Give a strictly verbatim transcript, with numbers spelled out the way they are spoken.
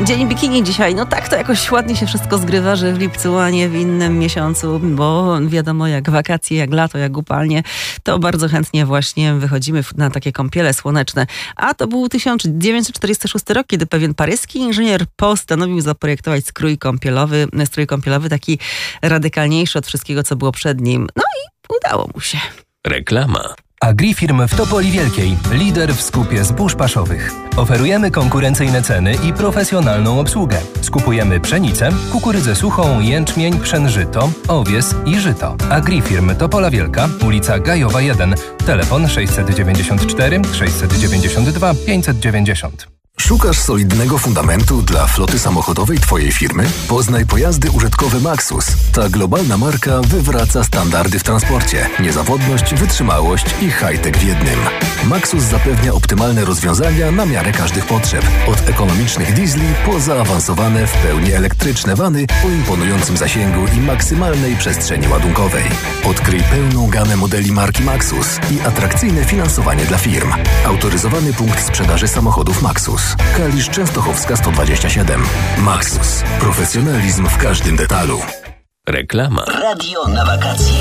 Dzień bikini dzisiaj. No tak to jakoś ładnie się wszystko zgrywa, że w lipcu, a nie w innym miesiącu, bo wiadomo, jak wakacje, jak lato, jak upalnie, to bardzo chętnie właśnie wychodzimy na takie kąpiele słoneczne. A to był tysiąc dziewięćset czterdziesty szósty rok, kiedy pewien paryski inżynier postanowił zaprojektować strój kąpielowy, strój kąpielowy taki radykalniejszy od wszystkiego, co było przed nim. No i udało mu się. Reklama. Agrifirm w Topoli Wielkiej. Lider w skupie zbóż paszowych. Oferujemy konkurencyjne ceny i profesjonalną obsługę. Skupujemy pszenicę, kukurydzę suchą, jęczmień, pszen żyto, owies i żyto. Agrifirm Topola Wielka, ulica Gajowa jeden. Telefon sześćset dziewięćdziesiąt cztery sześćset dziewięćdziesiąt dwa pięćset dziewięćdziesiąt. Szukasz solidnego fundamentu dla floty samochodowej Twojej firmy? Poznaj pojazdy użytkowe Maxus. Ta globalna marka wywraca standardy w transporcie. Niezawodność, wytrzymałość i high-tech w jednym. Maxus zapewnia optymalne rozwiązania na miarę każdych potrzeb. Od ekonomicznych diesli po zaawansowane w pełni elektryczne wany o imponującym zasięgu i maksymalnej przestrzeni ładunkowej. Odkryj pełną gamę modeli marki Maxus i atrakcyjne finansowanie dla firm. Autoryzowany punkt sprzedaży samochodów Maxus. Kalisz Częstochowska sto dwadzieścia siedem. Maxus. Profesjonalizm w każdym detalu. Reklama. Radio na wakacje.